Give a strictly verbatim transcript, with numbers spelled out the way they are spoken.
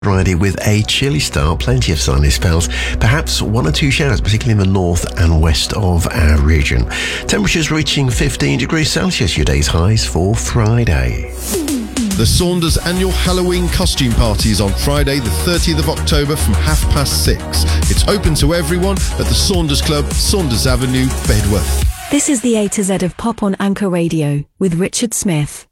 Friday with a chilly start, plenty of sunny spells, perhaps one or two showers, particularly in the north and west of our region. Temperatures reaching fifteen degrees Celsius, your day's highs for Friday. The Saunders annual Halloween costume party is on Friday the thirtieth of October from half past six. It's open to everyone at the Saunders Club, Saunders Avenue, Bedworth. This is the A to Z of Pop on Anchor Radio with Richard Smith.